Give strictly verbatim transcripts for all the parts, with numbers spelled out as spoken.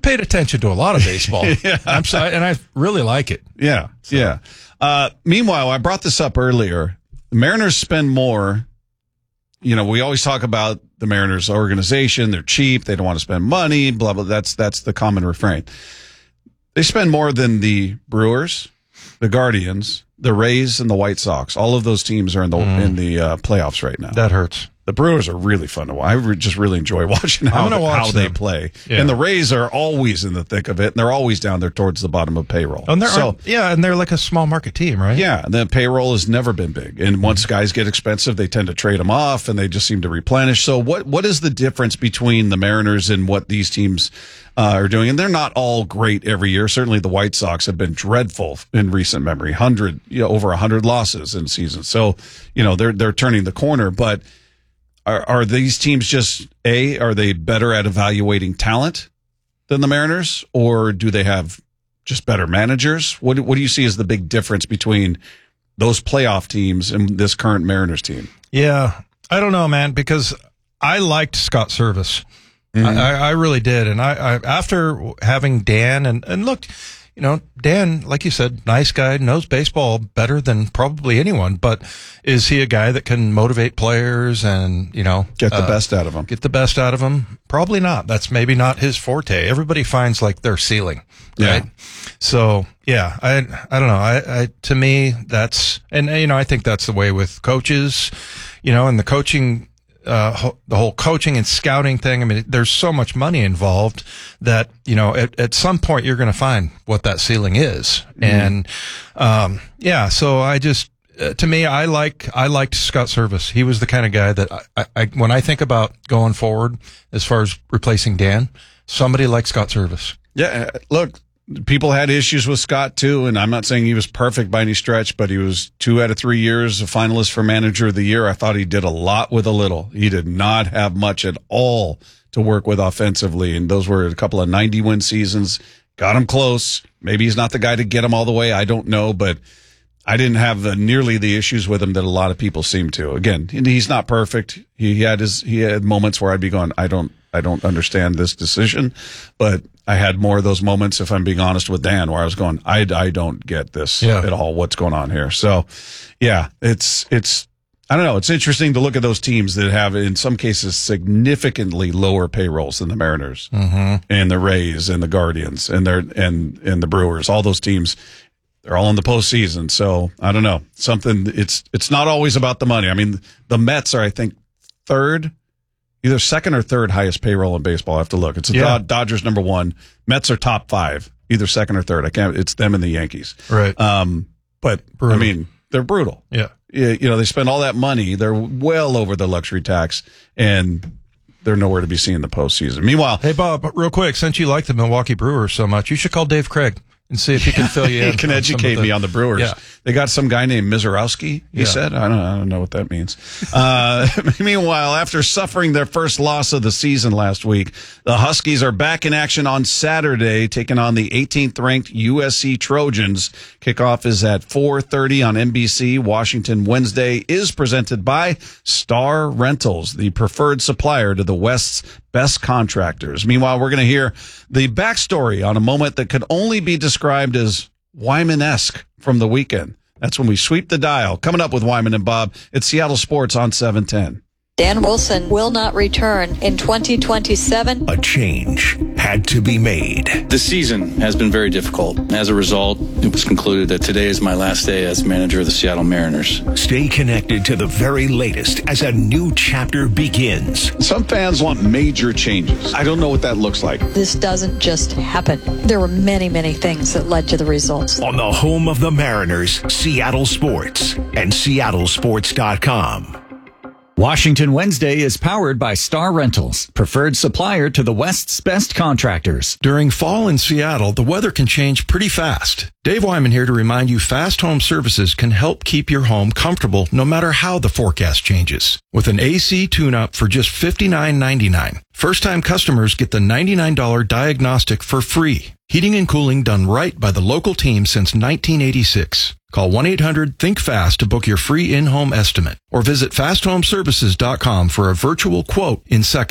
paid attention to a lot of baseball. yeah. I'm sorry, and I really like it. Yeah, so. yeah. Uh, meanwhile, I brought this up earlier. The Mariners spend more. You know, we always talk about the Mariners organization. They're cheap. They don't want to spend money, blah, blah. That's, that's the common refrain. They spend more than the Brewers, the Guardians, the Rays, and the White Sox. All of those teams are in the mm. in the uh, playoffs right now. That hurts. The Brewers are really fun to watch. I re- just really enjoy watching how, the, watch how they play. Yeah. And the Rays are always in the thick of it, and they're always down there towards the bottom of payroll. Oh, and they're, so, yeah, and they're like a small market team, right? Yeah, the payroll has never been big. And once guys get expensive, they tend to trade them off, and they just seem to replenish. So what what is the difference between the Mariners and what these teams uh, are doing? And they're not all great every year. Certainly the White Sox have been dreadful in recent memory, one hundred, you know, over one hundred losses in seasons. So, you know, they're they're turning the corner, but Are, are these teams just, A, are they better at evaluating talent than the Mariners, or do they have just better managers? What, what do you see as the big difference between those playoff teams and this current Mariners team? Yeah, I don't know, man, because I liked Scott Service. Mm-hmm. I, I really did. And I, I after having Dan, and, and look, you know, Dan, like you said, nice guy, knows baseball better than probably anyone, but is he a guy that can motivate players and, you know, get the uh, best out of them? Get the best out of them? Probably not. That's maybe not his forte. Everybody finds like their ceiling, right? Yeah. So, yeah, I I don't know. I, I to me that's, and you know, I think that's the way with coaches, you know, and the coaching Uh, ho- the whole coaching and scouting thing. I mean, there's so much money involved that, you know, at, at some point you're going to find what that ceiling is. Mm-hmm. And, um, yeah, so I just, uh, to me, I like, I liked Scott Service. He was the kind of guy that I, I, when I think about going forward, as far as replacing Dan, somebody like Scott Service. Yeah. Look, people had issues with Scott too, and I'm not saying he was perfect by any stretch, but he was two out of three years a finalist for Manager of the Year. I thought he did a lot with a little. He did not have much at all to work with offensively, and those were a couple of ninety-win seasons. Got him close. Maybe he's not the guy to get him all the way. I don't know, but I didn't have uh, nearly the issues with him that a lot of people seem to. Again, he's not perfect. He, he had his he had moments where I'd be going, I don't I don't understand this decision, but I had more of those moments, if I'm being honest, with Dan, where I was going, I, I don't get this yeah. at all. What's going on here? So, yeah, it's it's I don't know. It's interesting to look at those teams that have, in some cases, significantly lower payrolls than the Mariners mm-hmm. and the Rays and the Guardians and their and and the Brewers. All those teams, they're all in the postseason. So I don't know. Something. It's it's not always about the money. I mean, the Mets are, I think, third. Either second or third highest payroll in baseball. I have to look. It's the yeah. Dodgers number one. Mets are top five, either second or third. I can't. It's them and the Yankees. Right. Um. But brutal. I mean, they're brutal. Yeah. You know, they spend all that money. They're well over the luxury tax, and they're nowhere to be seen in the postseason. Meanwhile, hey Bob, real quick, since you like the Milwaukee Brewers so much, you should call Dave Craig and see if he can fill you in. He can educate the, me on the Brewers. Yeah. They got some guy named Mizorowski, he yeah. said. I don't, I don't know what that means. Uh, meanwhile, after suffering their first loss of the season last week, the Huskies are back in action on Saturday, taking on the eighteenth ranked U S C Trojans. Kickoff is at four thirty on N B C. Washington Wednesday is presented by Star Rentals, the preferred supplier to the West's best contractors. Meanwhile, we're going to hear the backstory on a moment that could only be described as Wyman-esque from the weekend. That's when we sweep the dial. Coming up with Wyman and Bob, it's Seattle Sports on seven ten. Dan Wilson will not return in twenty twenty-seven. A change had to be made. The season has been very difficult. As a result, it was concluded that today is my last day as manager of the Seattle Mariners. Stay connected to the very latest as a new chapter begins. Some fans want major changes. I don't know what that looks like. This doesn't just happen. There were many, many things that led to the results. On the home of the Mariners, Seattle Sports and Seattle Sports dot com. Washington Wednesday is powered by Star Rentals, preferred supplier to the West's best contractors. During fall in Seattle, the weather can change pretty fast. Dave Wyman here to remind you Fast Home Services can help keep your home comfortable no matter how the forecast changes. With an A C tune-up for just fifty-nine ninety-nine, first-time customers get the ninety-nine dollars diagnostic for free. Heating and cooling done right by the local team since nineteen eighty-six. Call one eight hundred think fast to book your free in-home estimate or visit fast home services dot com for a virtual quote in seconds.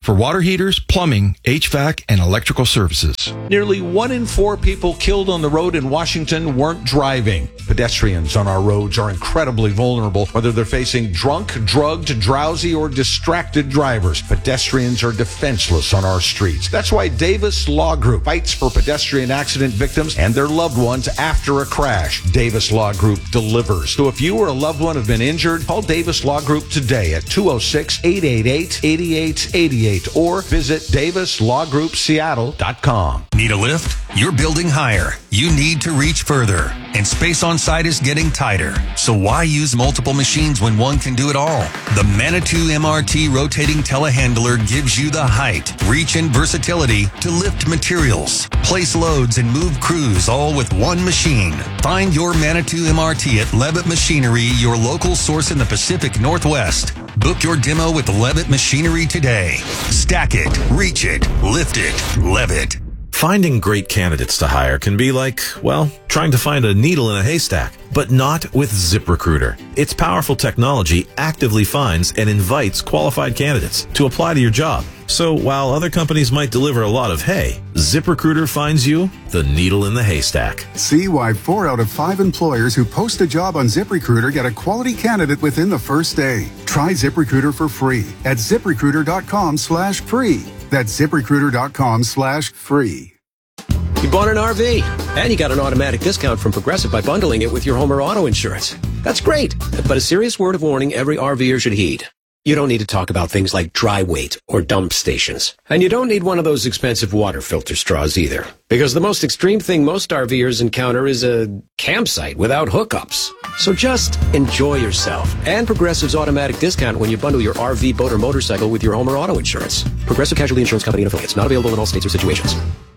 for water heaters, plumbing, H V A C, and electrical services. Nearly one in four people killed on the road in Washington weren't driving. Pedestrians on our roads are incredibly vulnerable, whether they're facing drunk, drugged, drowsy, or distracted drivers. Pedestrians are defenseless on our streets. That's why Davis Law Group fights for pedestrian accident victims and their loved ones after a crash. Davis Law Group delivers. So if you or a loved one have been injured, call Davis Law Group today at two oh six, eight eight eight, eight eight eight eight or visit davis law group seattle dot com. Need a lift? You're building higher. You need to reach further. And space on site is getting tighter. So why use multiple machines when one can do it all? The Manitou M R T rotating telehandler gives you the height, reach, and versatility to lift materials, place loads, and move crews all with one machine. Find your Manitou M R T at Levitt Machinery, your local source in the Pacific Northwest. Book your demo with Levitt Machinery today. Stack it, reach it, lift it, Levitt. Finding great candidates to hire can be like, well, trying to find a needle in a haystack, but not with ZipRecruiter. Its powerful technology actively finds and invites qualified candidates to apply to your job. So while other companies might deliver a lot of hay, ZipRecruiter finds you the needle in the haystack. See why four out of five employers who post a job on ZipRecruiter get a quality candidate within the first day. Try ZipRecruiter for free at ZipRecruiter.com slash free. That's ZipRecruiter.com slash free. You bought an R V, and you got an automatic discount from Progressive by bundling it with your home or auto insurance. That's great, but a serious word of warning every RVer should heed. You don't need to talk about things like dry weight or dump stations. And you don't need one of those expensive water filter straws either. Because the most extreme thing most RVers encounter is a campsite without hookups. So just enjoy yourself and Progressive's automatic discount when you bundle your R V, boat, or motorcycle with your home or auto insurance. Progressive Casualty Insurance Company and Affiliates. Not available in all states or situations.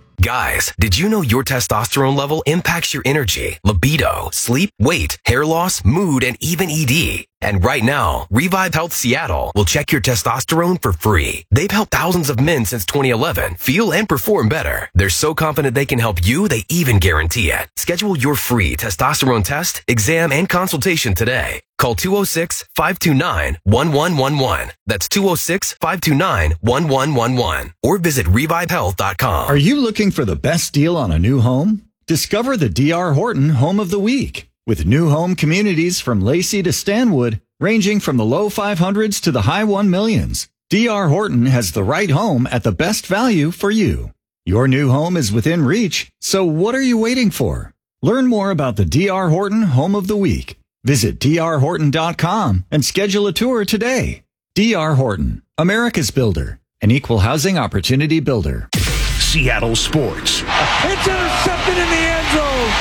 Guys, did you know your testosterone level impacts your energy, libido, sleep, weight, hair loss, mood, and even E D? And right now, Revive Health Seattle will check your testosterone for free. They've helped thousands of men since twenty eleven feel and perform better. They're so confident they can help you, they even guarantee it. Schedule your free testosterone test, exam, and consultation today. Call two oh six, five two nine, one one one one. That's two oh six, five two nine, one one one one. Or visit revive health dot com. Are you looking for the best deal on a new home? Discover the D R Horton Home of the Week. With new home communities from Lacey to Stanwood, ranging from the low five hundreds to the high one millions, D R Horton has the right home at the best value for you. Your new home is within reach, so what are you waiting for? Learn more about the D R Horton Home of the Week. Visit D R horton dot com and schedule a tour today. D R Horton, America's builder, an equal housing opportunity builder. Seattle Sports. It's intercepted in the end zone.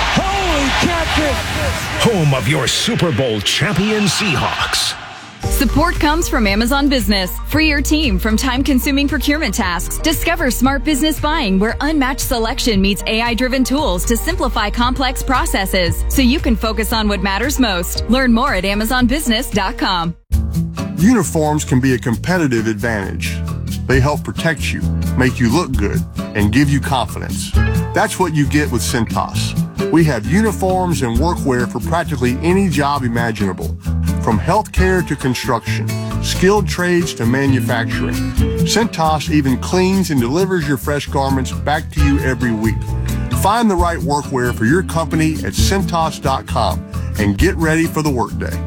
Holy catfish. Home of your Super Bowl champion Seahawks. Support comes from Amazon Business. Free your team from time-consuming procurement tasks. Discover smart business buying where unmatched selection meets A I-driven tools to simplify complex processes so you can focus on what matters most. Learn more at amazon business dot com. Uniforms can be a competitive advantage. They help protect you, make you look good, and give you confidence. That's what you get with Cintas. We have uniforms and workwear for practically any job imaginable, from healthcare to construction, skilled trades to manufacturing. Cintas even cleans and delivers your fresh garments back to you every week. Find the right workwear for your company at Cintas dot com and get ready for the workday.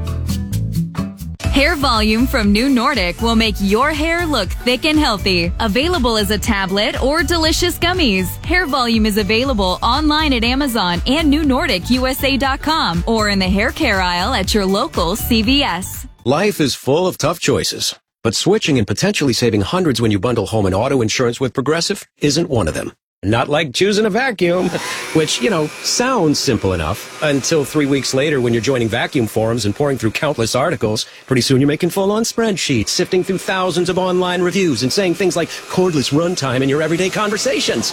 Hair Volume from New Nordic will make your hair look thick and healthy. Available as a tablet or delicious gummies. Hair Volume is available online at Amazon and new nordic u s a dot com or in the hair care aisle at your local C V S. Life is full of tough choices, but switching and potentially saving hundreds when you bundle home and auto insurance with Progressive isn't one of them. Not like choosing a vacuum, which, you know, sounds simple enough until three weeks later when you're joining vacuum forums and pouring through countless articles. Pretty soon you're making full-on spreadsheets, sifting through thousands of online reviews and saying things like cordless runtime in your everyday conversations.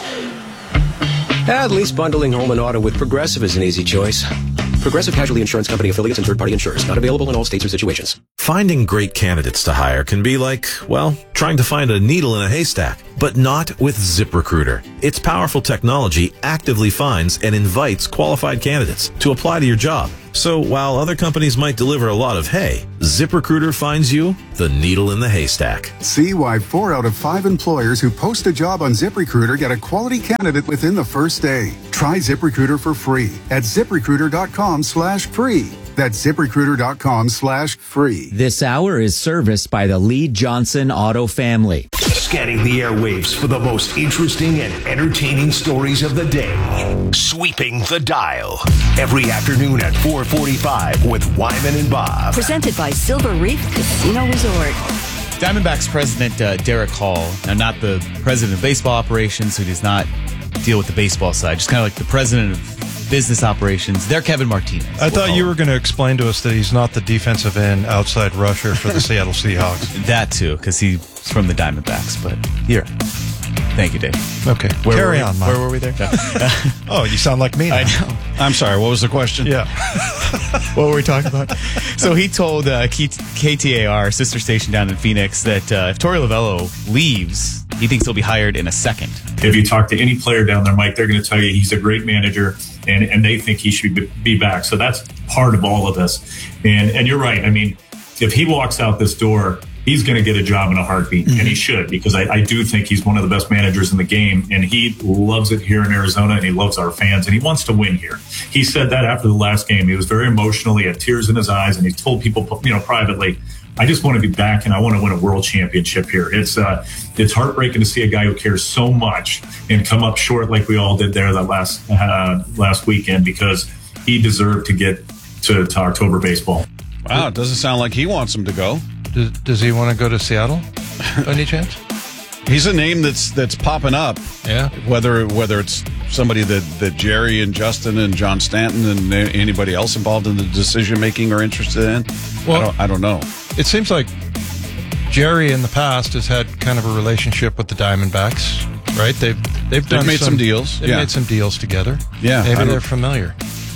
At least bundling home and auto with Progressive is an easy choice. Progressive Casualty Insurance Company affiliates and third-party insurers. Not available in all states or situations. Finding great candidates to hire can be like, well, trying to find a needle in a haystack, but not with ZipRecruiter. Its powerful technology actively finds and invites qualified candidates to apply to your job. So while other companies might deliver a lot of hay, ZipRecruiter finds you the needle in the haystack. See why four out of five employers who post a job on ZipRecruiter get a quality candidate within the first day. Try ZipRecruiter for free at ZipRecruiter.com slash free. That's ZipRecruiter.com slash free. This hour is serviced by the Lee Johnson Auto family. Scanning the airwaves for the most interesting and entertaining stories of the day. Sweeping the Dial. Every afternoon at four forty-five with Wyman and Bob. Presented by Silver Reef Casino Resort. Diamondbacks president uh, Derek Hall, now not the president of baseball operations, who does not deal with the baseball side, just kind of like the president of business operations. They're Kevin Martinez. I thought you were going to explain to us that he's not the defensive end outside rusher for the Seattle Seahawks. That too, because he's from the Diamondbacks. But here, thank you, Dave. Okay, where carry were on, we, Mike. Where were we there? Oh, you sound like me now. I know. I'm sorry, what was the question? Yeah. What were we talking about? So he told uh, K T A R, sister station down in Phoenix, that uh, if Torey Lovello leaves, he thinks he'll be hired in a second. If you talk to any player down there, Mike, they're going to tell you he's a great manager, and, and they think he should be back. So that's part of all of this. And and you're right. I mean, if he walks out this door, he's going to get a job in a heartbeat, mm-hmm. and he should, because I, I do think he's one of the best managers in the game, and he loves it here in Arizona, and he loves our fans, and he wants to win here. He said that after the last game. He was very emotional. He had tears in his eyes, and he told people, you know, privately, I just want to be back, and I want to win a world championship here. It's uh, it's heartbreaking to see a guy who cares so much and come up short like we all did there that last uh, last weekend, because he deserved to get to, to October baseball. Wow, it doesn't sound like he wants him to go. Does, does he want to go to Seattle? Any chance? He's a name that's that's popping up. Yeah. Whether whether it's somebody that, that Jerry and Justin and John Stanton and anybody else involved in the decision making are interested in, well, I don't, I don't know. It seems like Jerry in the past has had kind of a relationship with the Diamondbacks, right? They've they've done they've made some, some deals. They've yeah. made some deals together. Yeah, maybe they're familiar.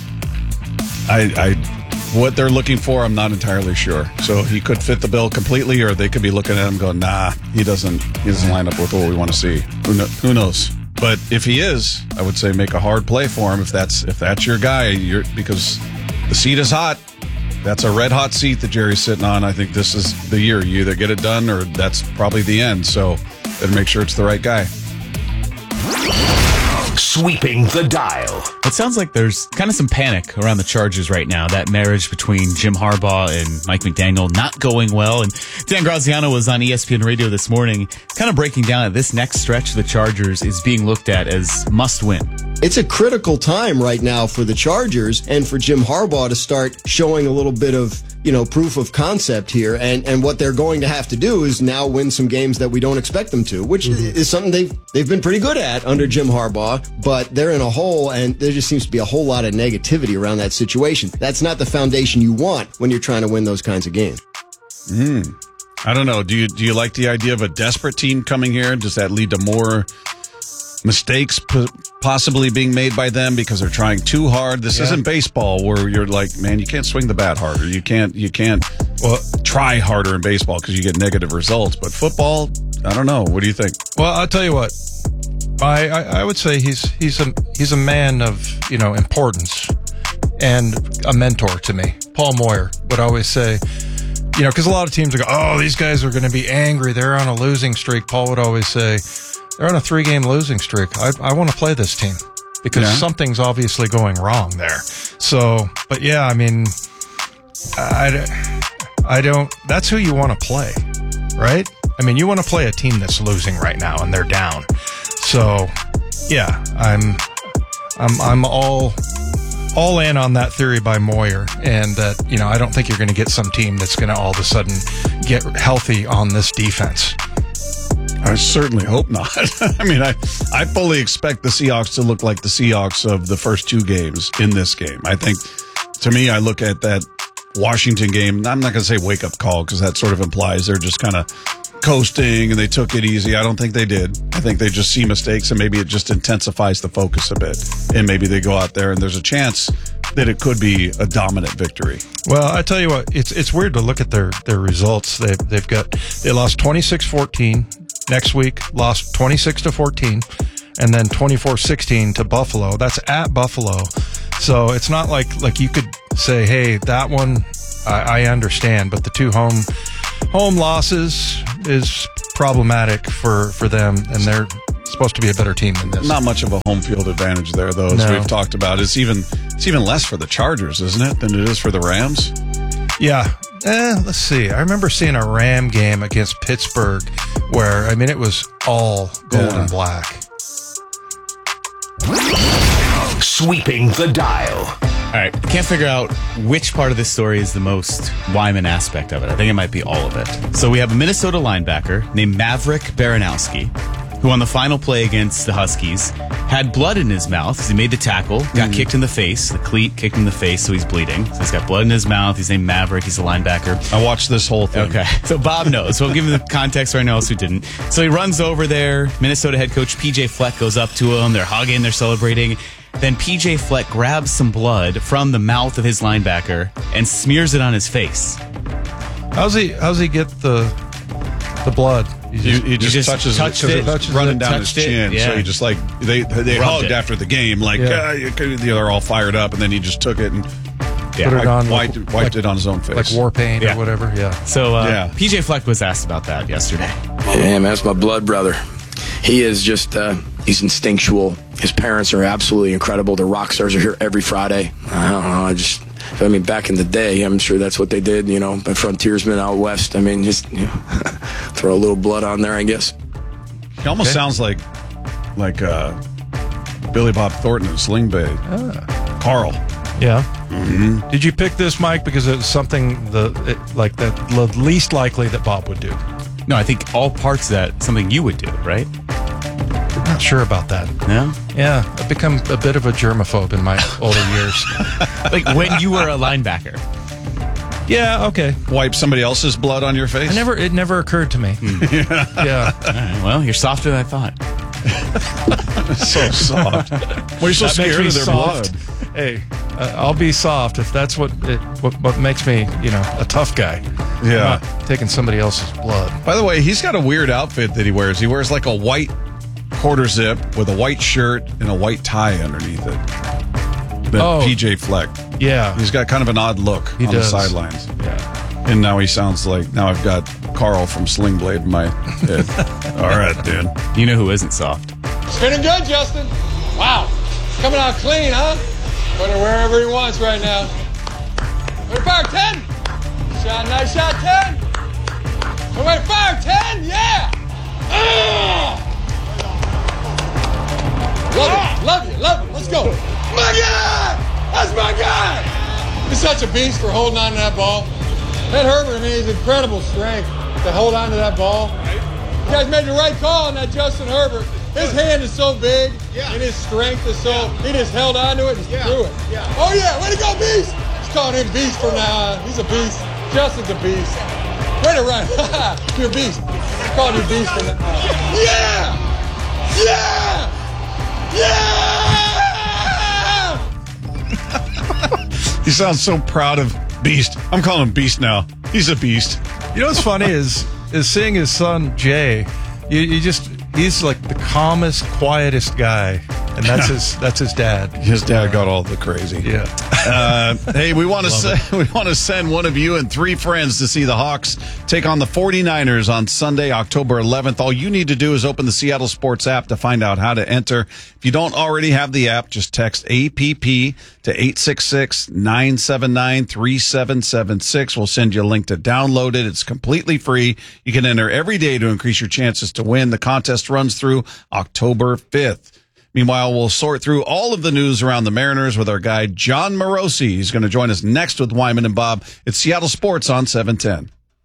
I. I What they're looking for, I'm not entirely sure. So he could fit the bill completely, or they could be looking at him going, nah, he doesn't he doesn't line up with what we want to see. Who, know, who knows? But if he is, I would say make a hard play for him if that's if that's your guy, you're, because the seat is hot. That's a red hot seat that Jerry's sitting on. I think this is the year. You either get it done or that's probably the end. So better make sure it's the right guy. Sweeping the Dial. It sounds like there's kind of some panic around the Chargers right now. That marriage between Jim Harbaugh and Mike McDaniel not going well. And Dan Graziano was on E S P N Radio this morning, kind of breaking down that this next stretch of the Chargers is being looked at as must win. It's a critical time right now for the Chargers and for Jim Harbaugh to start showing a little bit of, you know, proof of concept here. And, and what they're going to have to do is now win some games that we don't expect them to, which mm-hmm. is something they've, they've been pretty good at under Jim Harbaugh, but they're in a hole and there just seems to be a whole lot of negativity around that situation. That's not the foundation you want when you're trying to win those kinds of games. Hmm. I don't know. Do you, do you like the idea of a desperate team coming here? Does that lead to more mistakes p- possibly being made by them because they're trying too hard? This yeah. isn't baseball where you're like, man, you can't swing the bat harder. You can't, you can't well, try harder in baseball because you get negative results. But football, I don't know. What do you think? Well, I'll tell you what. I, I, I would say he's he's a he's a man of, you know, importance and a mentor to me. Paul Moyer would always say, you know, because a lot of teams would go, oh, these guys are going to be angry. They're on a losing streak. Paul would always say, they're on a three-game losing streak. I, I want to play this team because yeah. something's obviously going wrong there. So, but yeah, I mean, I, I don't, that's who you want to play, right? I mean, you want to play a team that's losing right now and they're down. So, yeah, I'm, I'm, I'm all, all in on that theory by Moyer, and that, you know, I don't think you're going to get some team that's going to all of a sudden get healthy on this defense. I certainly hope not. I mean, I, I fully expect the Seahawks to look like the Seahawks of the first two games in this game. I think, to me, I look at that Washington game. I'm not going to say wake-up call because that sort of implies they're just kind of coasting and they took it easy. I don't think they did. I think they just see mistakes and maybe it just intensifies the focus a bit. And maybe they go out there and there's a chance that it could be a dominant victory. Well, I tell you what, it's it's weird to look at their, their results. They've, they've got, they lost twenty-six fourteen. Next week, lost twenty-six to fourteen. And then twenty-four sixteen to Buffalo. That's at Buffalo. So it's not like, like you could say, hey, that one I, I understand, but the two home home losses is problematic for, for them, and they're supposed to be a better team than this. Not much of a home field advantage there, though, as No. we've talked about. It's even it's even less for the Chargers, isn't it, than it is for the Rams? Yeah. Eh, let's see. I remember seeing a Ram game against Pittsburgh where, I mean, it was all gold Yeah. and black. Sweeping the dial. All right, can't figure out which part of this story is the most Wyman aspect of it. I think it might be all of it. So we have a Minnesota linebacker named Maverick Baranowski, who on the final play against the Huskies had blood in his mouth as he made the tackle, got Mm. kicked in the face. The cleat kicked in the face, so he's bleeding. So he's got blood in his mouth. He's named Maverick. He's a linebacker. I watched this whole thing. Okay, so Bob knows. So I'll give him the context for anyone else who didn't. So he runs over there. Minnesota head coach P J Fleck goes up to him. They're hugging. They're celebrating. Then P J Fleck grabs some blood from the mouth of his linebacker and smears it on his face. How's he, how's he get the, the blood? He, he just, just touches touched it, 'cause it, it's running it, down his touched it, chin. yeah. So he just like, they they Rubbed hugged it. after the game, like, Yeah. uh, you could- they're all fired up, and then he just took it and Yeah. Put it on wiped, like- wiped like- it on his own face. Like war paint Yeah. or whatever, yeah. So uh, Yeah. P J Fleck was asked about that yesterday. Yeah, man, that's my blood brother. He is just, uh, he's instinctual. His parents are absolutely incredible. The rock stars are here every Friday. I don't know, I just, I mean, back in the day, I'm sure that's what they did, you know, the frontiersmen out west. I mean, just, you know, throw a little blood on there, I guess. He almost Okay. sounds like like uh, Billy Bob Thornton in Sling Blade. Ah. Carl. Yeah. Mm-hmm. Did you pick this, Mike, because it's something the it, like that the least likely that Bob would do? No, I think all parts of that something you would do, right? I'm not sure about that. No? Yeah, I've become a bit of a germaphobe in my older years. Like when you were a linebacker. Yeah, okay. Wipe somebody else's blood on your face? I never. It never occurred to me. yeah. Yeah. All right, well, you're softer than I thought. So soft. Why are you so That makes scared me of their soft. blood? Hey, uh, I'll be soft if that's what it what, what makes me, you know, a tough guy. Yeah. I'm not taking somebody else's blood. By the way, he's got a weird outfit that he wears. He wears like a white quarter zip with a white shirt and a white tie underneath it. That Oh. P J Fleck. Yeah. He's got kind of an odd look He on does. the sidelines. Yeah. And now he sounds like, now I've got Carl from Sling Blade in my head. All right, dude. You know who isn't soft? Spinning good, Justin. Wow. Coming out clean, huh? Put it wherever he wants right now. Wait, fire, ten. Shot, nice shot, ten. Oh, wait, fire, ten. Yeah. Ah! Love it, love you, love you. Let's go. My guy. That's my guy. He's such a beast for holding on to that ball. That Herbert, I mean, he's incredible strength to hold on to that ball. You guys made the right call on that Justin Herbert. His hand is so big, and his strength is so, he just held on to it and just threw it. Oh, yeah, way to go, Beast. Just calling him Beast from now on. He's a beast. Justin's a beast. Way to run. You're a beast. I'm calling you Beast from now on. Yeah! Yeah! Yeah! He sounds so proud of Beast. I'm calling him Beast now. He's a beast. You know what's funny is is seeing his son Jay. You, you just he's like the calmest, quietest guy, and that's his that's his dad. His dad got all the crazy. Yeah. Uh, hey, we want to Love se- we want to send one of you and three friends to see the Hawks take on the forty-niners on Sunday, October eleventh. All you need to do is open the Seattle Sports app to find out how to enter. If you don't already have the app, just text A P P to eight six six, nine seven nine, three seven seven six. We'll send you a link to download it. It's completely free. You can enter every day to increase your chances to win. The contest runs through October fifth. Meanwhile, we'll sort through all of the news around the Mariners with our guy, John Morosi. He's going to join us next with Wyman and Bob. It's Seattle Sports on seven ten.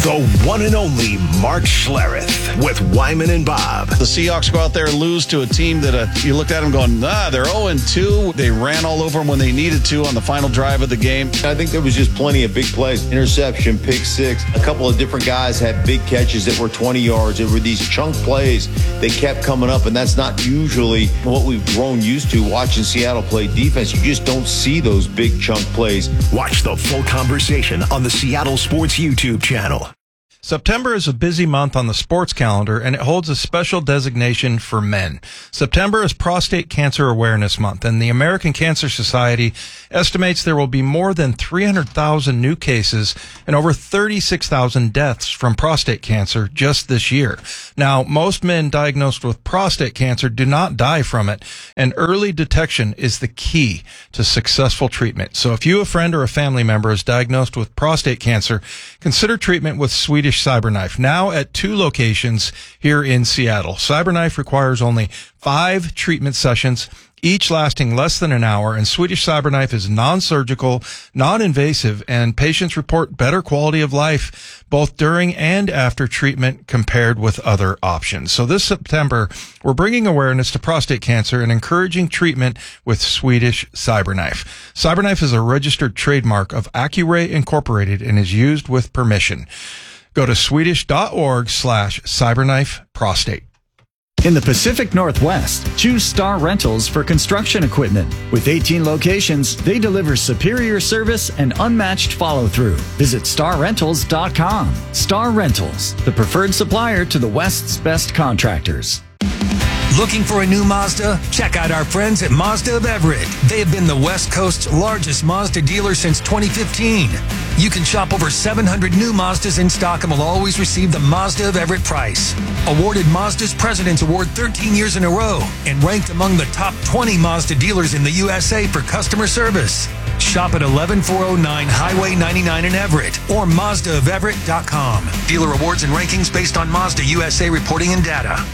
The one and only Mark Schlereth with Wyman and Bob. The Seahawks go out there and lose to a team that uh, you looked at them going, ah, they're oh and two. They ran all over them when they needed to on the final drive of the game. I think there was just plenty of big plays. Interception, pick six. A couple of different guys had big catches that were twenty yards. It were these chunk plays. They kept coming up, and that's not usually what we've grown used to watching Seattle play defense. You just don't see those big chunk plays. Watch the full conversation on the Seattle Sports YouTube channel. September is a busy month on the sports calendar, and it holds a special designation for men. September is Prostate Cancer Awareness Month, and the American Cancer Society estimates there will be more than three hundred thousand new cases and over thirty-six thousand deaths from prostate cancer just this year. Now, most men diagnosed with prostate cancer do not die from it, and early detection is the key to successful treatment. So if you, a friend, or a family member is diagnosed with prostate cancer, consider treatment with Swedish CyberKnife, now at two locations here in Seattle. CyberKnife requires only five treatment sessions, each lasting less than an hour, and Swedish CyberKnife is non-surgical, non-invasive, and patients report better quality of life both during and after treatment compared with other options. So this September, we're bringing awareness to prostate cancer and encouraging treatment with Swedish CyberKnife. CyberKnife is a registered trademark of Accuray Incorporated and is used with permission. Go to swedish.org slash cyberknife prostate. In the Pacific Northwest, choose Star Rentals for construction equipment. With eighteen locations, they deliver superior service and unmatched follow-through. Visit star rentals dot com. Star Rentals, the preferred supplier to the West's best contractors. Looking for a new Mazda? Check out our friends at Mazda of Everett. They have been the West Coast's largest Mazda dealer since twenty fifteen. You can shop over seven hundred new Mazdas in stock and will always receive the Mazda of Everett price. Awarded Mazda's President's Award thirteen years in a row and ranked among the top twenty Mazda dealers in the U S A for customer service. Shop at eleven four oh nine Highway ninety-nine in Everett or Mazda of Everett dot com. Dealer awards and rankings based on Mazda U S A reporting and data.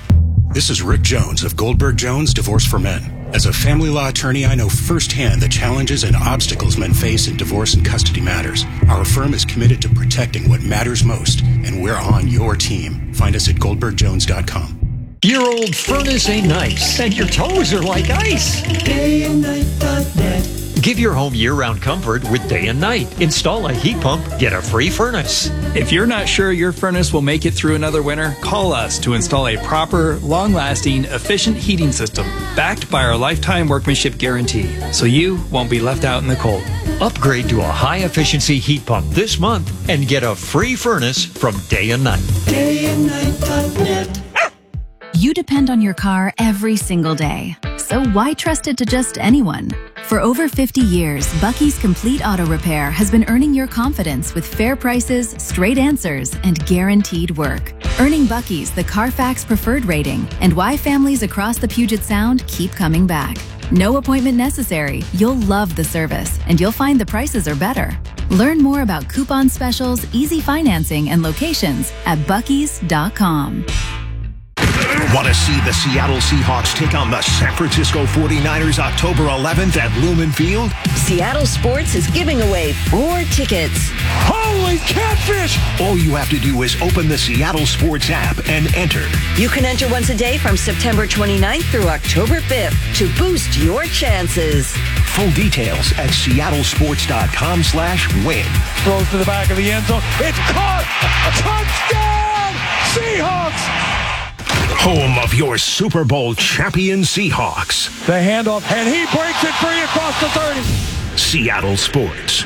This is Rick Jones of Goldberg Jones Divorce for Men. As a family law attorney, I know firsthand the challenges and obstacles men face in divorce and custody matters. Our firm is committed to protecting what matters most, and we're on your team. Find us at goldberg jones dot com. Your old furnace ain't nice, and your toes are like ice. day and night dot net. Give your home year-round comfort with Day and Night. Install a heat pump, get a free furnace. If you're not sure your furnace will make it through another winter, call us to install a proper, long-lasting, efficient heating system backed by our lifetime workmanship guarantee, so you won't be left out in the cold. Upgrade to a high-efficiency heat pump this month and get a free furnace from Day and Night. day and night dot net. You depend on your car every single day. So why trust it to just anyone? For over fifty years, Bucky's Complete Auto Repair has been earning your confidence with fair prices, straight answers, and guaranteed work. Earning Bucky's the Carfax Preferred rating, and why families across the Puget Sound keep coming back. No appointment necessary. You'll love the service, and you'll find the prices are better. Learn more about coupon specials, easy financing, and locations at buckys dot com. Want to see the Seattle Seahawks take on the San Francisco forty-niners October eleventh at Lumen Field? Seattle Sports is giving away four tickets. Holy catfish! All you have to do is open the Seattle Sports app and enter. You can enter once a day from September twenty-ninth through October fifth to boost your chances. Full details at seattle sports dot com slash win. Throws to the back of the end zone. It's caught! Touchdown! Seahawks! Home of your Super Bowl champion Seahawks. The handoff, and he breaks it free across the thirty. Seattle Sports.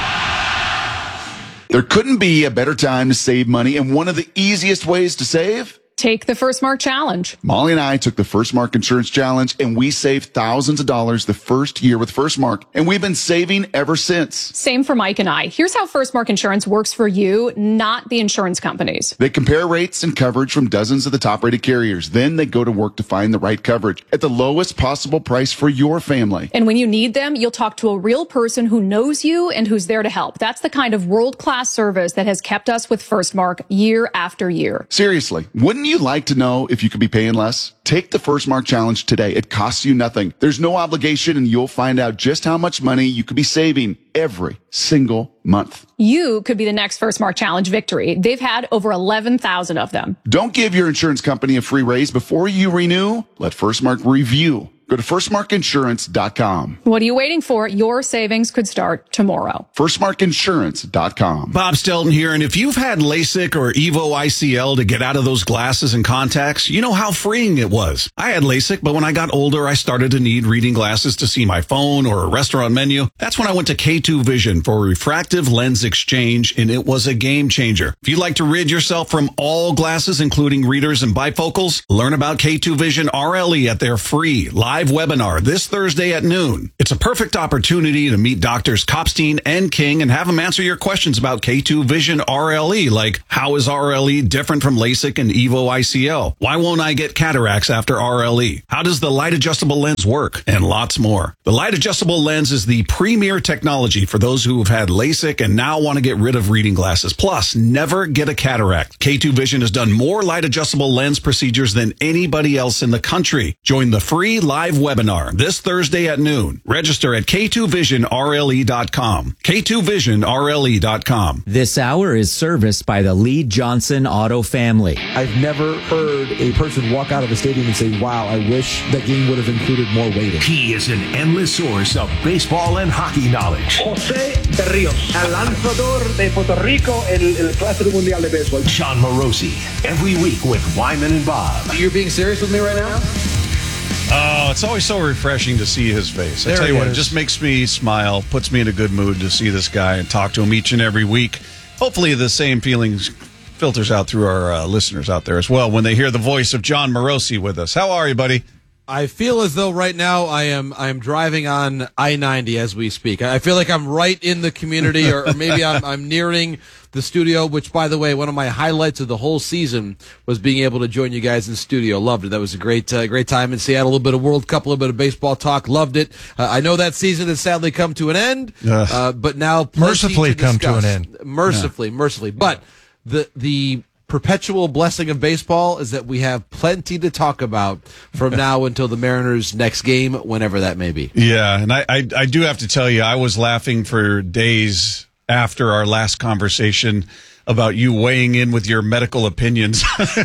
There couldn't be a better time to save money, and one of the easiest ways to save? Take the First Mark Challenge. Molly and I took the First Mark Insurance Challenge, and we saved thousands of dollars the first year with First Mark, and we've been saving ever since. Same for Mike and I. Here's how First Mark Insurance works for you, not the insurance companies. They compare rates and coverage from dozens of the top-rated carriers. Then they go to work to find the right coverage at the lowest possible price for your family. And when you need them, you'll talk to a real person who knows you and who's there to help. That's the kind of world-class service that has kept us with First Mark year after year. Seriously, wouldn't Wouldn't you like to know if you could be paying less? Take the First Mark Challenge today. It costs you nothing. There's no obligation, and you'll find out just how much money you could be saving every single month. You could be the next First Mark Challenge victory. They've had over eleven thousand of them. Don't give your insurance company a free raise before you renew. Let First Mark review. Go to first mark insurance dot com. What are you waiting for? Your savings could start tomorrow. first mark insurance dot com. Bob Stelton here, and if you've had LASIK or EVO I C L to get out of those glasses and contacts, you know how freeing it was. I had LASIK, but when I got older, I started to need reading glasses to see my phone or a restaurant menu. That's when I went to K two Vision for a refractive lens exchange, and it was a game changer. If you'd like to rid yourself from all glasses, including readers and bifocals, learn about K two Vision R L E at their free live Live webinar this Thursday at noon. It's a perfect opportunity to meet Doctors Kopstein and King and have them answer your questions about K two Vision R L E, like how is R L E different from LASIK and EVO I C L? Why won't I get cataracts after R L E? How does the light adjustable lens work? And lots more. The light adjustable lens is the premier technology for those who have had LASIK and now want to get rid of reading glasses. Plus, never get a cataract. K two Vision has done more light adjustable lens procedures than anybody else in the country. Join the free live webinar this Thursday at noon. Register at K two vision R L E dot com. K two vision R L E dot com. This hour is serviced by the Lee Johnson Auto family. I've never heard a person walk out of a stadium and say, wow, I wish that game would have included more weighting. He is an endless source of baseball and hockey knowledge. José Berríos, el lanzador de Puerto Rico, el, el Clásico Mundial de Béisbol. Sean Morosi, every week with Wyman and Bob. You're being serious with me right now? Oh, it's always so refreshing to see his face. I There tell you he what, it is. just makes me smile, puts me in a good mood to see this guy and talk to him each and every week. Hopefully the same feelings filters out through our uh, listeners out there as well when they hear the voice of John Morosi with us. How are you, buddy? I feel as though right now I am I am driving on I ninety as we speak. I feel like I'm right in the community, or, or maybe I'm, I'm nearing the studio, which, by the way, one of my highlights of the whole season was being able to join you guys in studio. Loved it. That was a great uh, great time in Seattle. A little bit of World Cup, a little bit of baseball talk. Loved it. Uh, I know that season has sadly come to an end, uh, but now plenty Mercifully to come to discuss. an end. Mercifully, mercifully. But the the perpetual blessing of baseball is that we have plenty to talk about from now until the Mariners' next game, whenever that may be. Yeah, and I, I, I do have to tell you, I was laughing for days after our last conversation about you weighing in with your medical opinions.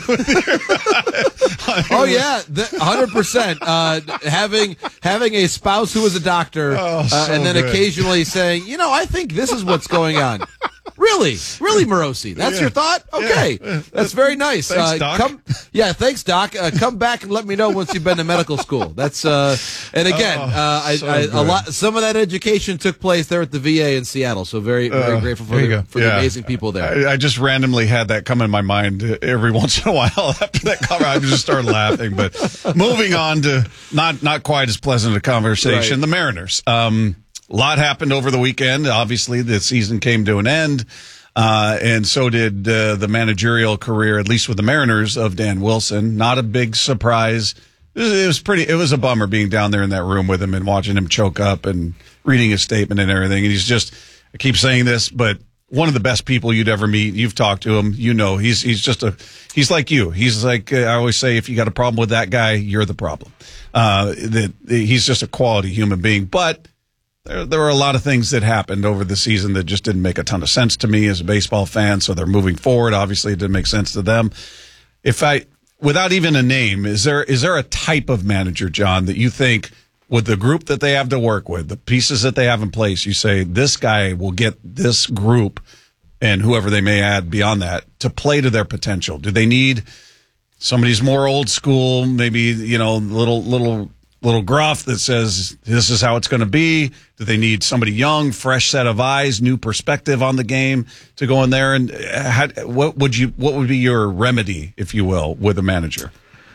Oh yeah, one hundred percent. Uh, having having a spouse who is a doctor, Oh, uh, so and then good. occasionally saying, you know, I think this is what's going on. Really, really, Morosi. That's Yeah. your thought? Okay, Yeah. that's very nice. Thanks, uh, Doc. Come, yeah, thanks, Doc. Uh, come back and let me know once you've been to medical school. That's uh, and again, Oh, uh, I, so I, a good. lot. Some of that education took place there at the V A in Seattle. So very, very Uh, grateful for, there you the, go. for the Yeah. amazing people there. I, I just randomly had that come in my mind every once in a while after that cover. I just started laughing. But moving on to not not quite as pleasant a conversation. Right. The Mariners. Um, a lot happened over the weekend. Obviously, the season came to an end. Uh, and so did uh, the managerial career, at least with the Mariners, of Dan Wilson. Not a big surprise. It was, it was pretty. It was a bummer being down there in that room with him and watching him choke up and reading his statement and everything. And he's just, I keep saying this, but one of the best people you'd ever meet. You've talked to him, you know. He's he's just a he's like you. He's like, I always say, if you got a problem with that guy, you're the problem. Uh, that he's just a quality human being, but. There, there were a lot of things that happened over the season that just didn't make a ton of sense to me as a baseball fan. So they're moving forward. Obviously, it didn't make sense to them. If I, without even a name, is there is there a type of manager, John, that you think with the group that they have to work with, the pieces that they have in place, you say this guy will get this group and whoever they may add beyond that to play to their potential? Do they need somebody who's more old school, maybe, you know, little little. little gruff that says this is how it's going to be? Do they need somebody young, fresh set of eyes, new perspective on the game to go in there? And how, what would you, what would be your remedy, if you will, with a manager?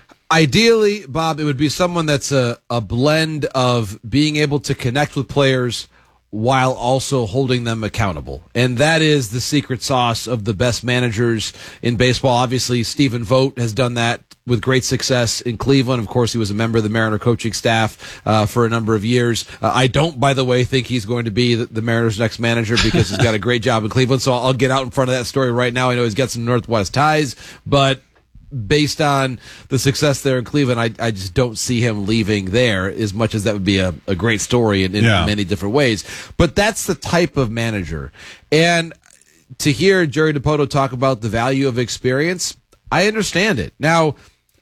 Ideally, Bob, it would be someone that's a, a blend of being able to connect with players while also holding them accountable. And that is the secret sauce of the best managers in baseball. Obviously, Stephen Vogt has done that with great success in Cleveland. Of course, he was a member of the Mariner coaching staff uh, for a number of years. Uh, I don't, by the way, think he's going to be the, the Mariners' next manager because he's got a great job in Cleveland. So I'll get out in front of that story right now. I know he's got some Northwest ties, but based on the success there in Cleveland, I, I just don't see him leaving there, as much as that would be a, a great story in, in Yeah. many different ways. But that's the type of manager. And to hear Jerry Dipoto talk about the value of experience, I understand it. Now,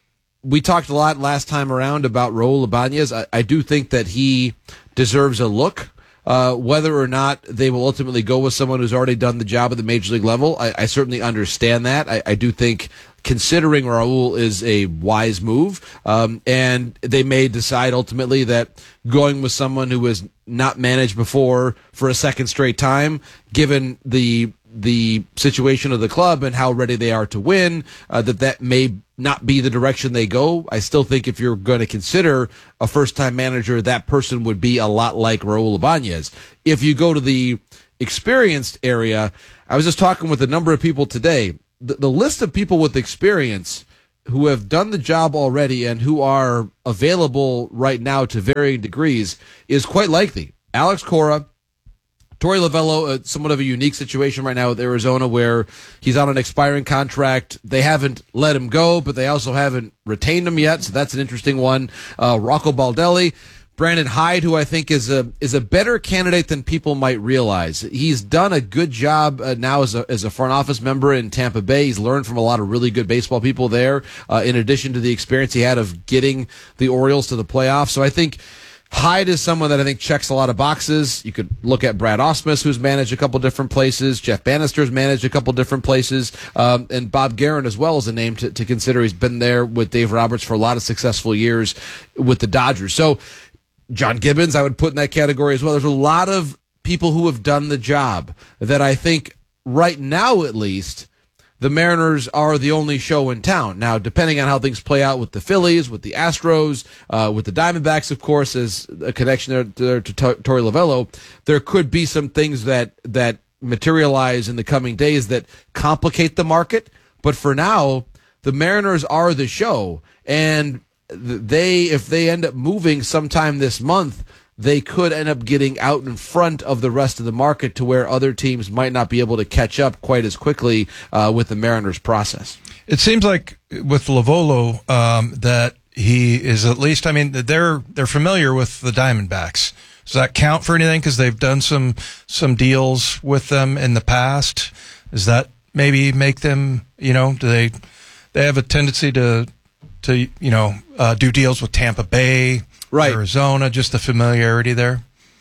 we talked a lot last time around about Raul Ibanez. I, I do think that he deserves a look. Uh, whether or not they will ultimately go with someone who's already done the job at the major league level, I, I certainly understand that. I, I do think considering Raul is a wise move, um, and they may decide ultimately that going with someone who has not managed before for a second straight time, given the the situation of the club and how ready they are to win, uh, that that may not be the direction they go. I still think if you're going to consider a first-time manager, that person would be a lot like Raul Ibanez. If you go to the experienced area, I was just talking with a number of people today. The, the list of people with experience who have done the job already and who are available right now to varying degrees is quite lengthy. Alex Cora, Torey Lovullo, uh, somewhat of a unique situation right now with Arizona where he's on an expiring contract. They haven't let him go, but they also haven't retained him yet, so that's an interesting one. Uh, Rocco Baldelli, Brandon Hyde, who I think is a is a better candidate than people might realize. He's done a good job uh, now as a as a front office member in Tampa Bay. He's learned from a lot of really good baseball people there, uh, in addition to the experience he had of getting the Orioles to the playoffs. So I think Hyde is someone that I think checks a lot of boxes. You could look at Brad Ausmus, who's managed a couple different places. Jeff Bannister's managed a couple different places. Um, and Bob Guerin as well is a name to, to consider. He's been there with Dave Roberts for a lot of successful years with the Dodgers. So John Gibbons, I would put in that category as well. There's a lot of people who have done the job that I think right now, at least, the Mariners are the only show in town. Now, depending on how things play out with the Phillies, with the Astros, uh, with the Diamondbacks, of course, as a connection there, there to T- Torey Lovullo, there could be some things that that materialize in the coming days that complicate the market. But for now, the Mariners are the show, and they, if they end up moving sometime this month, they could end up getting out in front of the rest of the market to where other teams might not be able to catch up quite as quickly uh, with the Mariners process. It seems like with Lovullo um, that he is at least, I mean, they're they're familiar with the Diamondbacks. Does that count for anything? Because they've done some some deals with them in the past. Does that maybe make them, you know, do they they have a tendency to to you know uh, do deals with Tampa Bay? Right. Arizona, just the familiarity there.